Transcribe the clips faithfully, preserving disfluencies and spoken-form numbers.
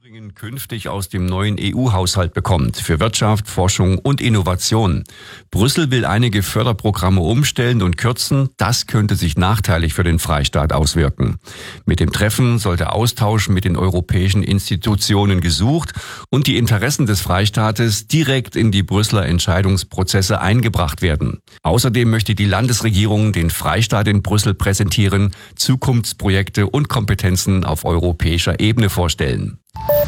Künftig aus dem neuen E U-Haushalt bekommt für Wirtschaft, Forschung und Innovation. Brüssel will einige Förderprogramme umstellen und kürzen. Das könnte sich nachteilig für den Freistaat auswirken. Mit dem Treffen soll der Austausch mit den europäischen Institutionen gesucht und die Interessen des Freistaates direkt in die Brüsseler Entscheidungsprozesse eingebracht werden. Außerdem möchte die Landesregierung den Freistaat in Brüssel präsentieren, Zukunftsprojekte und Kompetenzen auf europäischer Ebene vorstellen.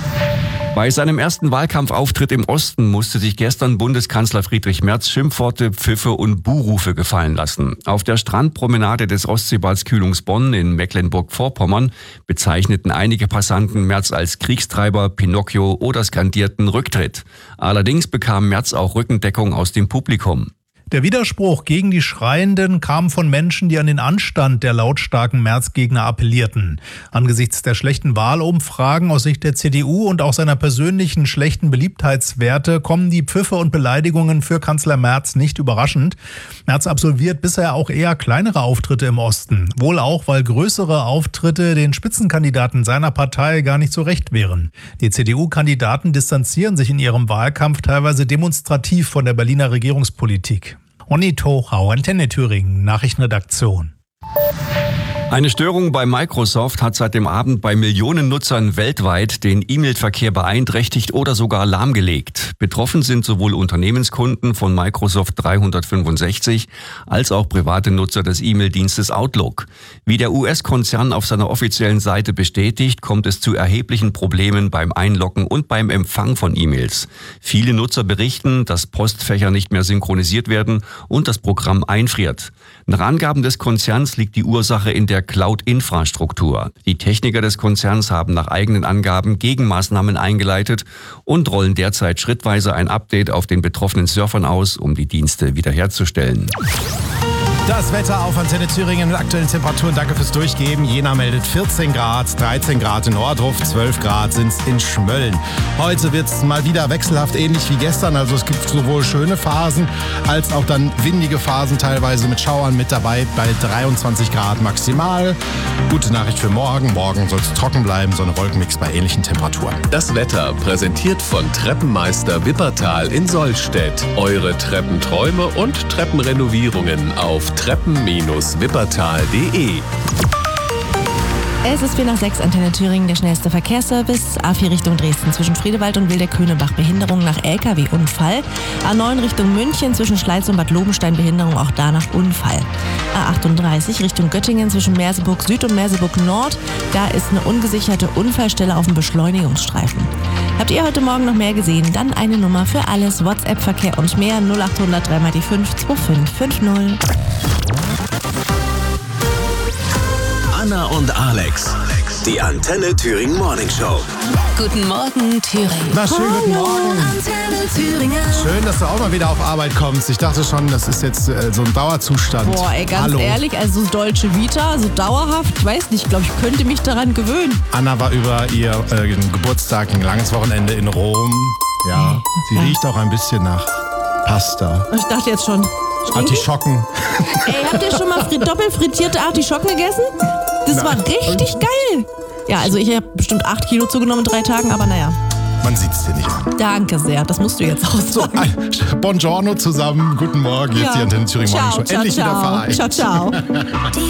Bei seinem ersten Wahlkampfauftritt im Osten musste sich gestern Bundeskanzler Friedrich Merz Schimpfworte, Pfiffe und Buhrufe gefallen lassen. Auf der Strandpromenade des Ostseebads Kühlungsborn in Mecklenburg-Vorpommern bezeichneten einige Passanten Merz als Kriegstreiber, Pinocchio oder skandierten Rücktritt. Allerdings bekam Merz auch Rückendeckung aus dem Publikum. Der Widerspruch gegen die Schreienden kam von Menschen, die an den Anstand der lautstarken Merz-Gegner appellierten. Angesichts der schlechten Wahlumfragen aus Sicht der C D U und auch seiner persönlichen schlechten Beliebtheitswerte kommen die Pfiffe und Beleidigungen für Kanzler Merz nicht überraschend. Merz absolviert bisher auch eher kleinere Auftritte im Osten. Wohl auch, weil größere Auftritte den Spitzenkandidaten seiner Partei gar nicht so recht wären. Die C D U-Kandidaten distanzieren sich in ihrem Wahlkampf teilweise demonstrativ von der Berliner Regierungspolitik. Onni Tochau, Antenne Thüringen, Nachrichtenredaktion. Eine Störung bei Microsoft hat seit dem Abend bei Millionen Nutzern weltweit den E-Mail-Verkehr beeinträchtigt oder sogar lahmgelegt. Betroffen sind sowohl Unternehmenskunden von Microsoft dreihundertfünfundsechzig als auch private Nutzer des E-Mail-Dienstes Outlook. Wie der U S-Konzern auf seiner offiziellen Seite bestätigt, kommt es zu erheblichen Problemen beim Einloggen und beim Empfang von E-Mails. Viele Nutzer berichten, dass Postfächer nicht mehr synchronisiert werden und das Programm einfriert. Nach Angaben des Konzerns liegt die Ursache in der Cloud-Infrastruktur. Die Techniker des Konzerns haben nach eigenen Angaben Gegenmaßnahmen eingeleitet und rollen derzeit schrittweise ein Update auf den betroffenen Surfern aus, um die Dienste wiederherzustellen. Das Wetter auf Antenne Thüringen mit aktuellen Temperaturen. Danke fürs Durchgeben. Jena meldet vierzehn Grad, dreizehn Grad in Ohrdruf, zwölf Grad sind es in Schmölln. Heute wird es mal wieder wechselhaft ähnlich wie gestern. Also es gibt sowohl schöne Phasen als auch dann windige Phasen, teilweise mit Schauern mit dabei, bei dreiundzwanzig Grad maximal. Gute Nachricht für morgen. Morgen soll es trocken bleiben, so eine Wolkenmix bei ähnlichen Temperaturen. Das Wetter präsentiert von Treppenmeister Wippertal in Solstedt. Eure Treppenträume und Treppenrenovierungen auf treppen Bindestrich wippertal punkt de. Es ist vier nach sechs, Antenne Thüringen, der schnellste Verkehrsservice. A vier Richtung Dresden zwischen Friedewald und Wilder-Könebach, Behinderung nach L K W-Unfall. A neun Richtung München zwischen Schleiz und Bad Lobenstein, Behinderung auch da nach Unfall. A achtunddreißig Richtung Göttingen zwischen Merseburg Süd und Merseburg Nord. Da ist eine ungesicherte Unfallstelle auf dem Beschleunigungsstreifen. Habt ihr heute Morgen noch mehr gesehen? Dann eine Nummer für alles, WhatsApp-Verkehr und mehr, null acht hundert drei mal die fünf zwei fünf fünf null. Anna und Alex, die Antenne Thüringen Morning Show. Guten Morgen, Thüringen. Na, schönen guten Morgen. Antenne Thüringen. Schön, dass du auch mal wieder auf Arbeit kommst. Ich dachte schon, das ist jetzt äh, so ein Dauerzustand. Boah, ey, ganz Hallo. ehrlich, also Deutsche Vita, so dauerhaft, ich weiß nicht, ich glaube, ich könnte mich daran gewöhnen. Anna war über ihr äh, Geburtstag, ein langes Wochenende in Rom. Ja, sie Ja. riecht auch ein bisschen nach Pasta. Ich dachte jetzt schon, Artischocken. ey, habt ihr schon mal fri- doppelt frittierte Artischocken gegessen? Das Nein. war richtig geil. Ja, also ich habe bestimmt acht Kilo zugenommen in drei Tagen, aber naja. Man sieht es dir nicht an. Danke sehr, das musst du jetzt auch So, sagen. ein Buongiorno zusammen. Guten Morgen. Hier ist die Antenne Thüringen Morning Show. Ciao, Endlich ciao, wieder vereint. ciao, ciao.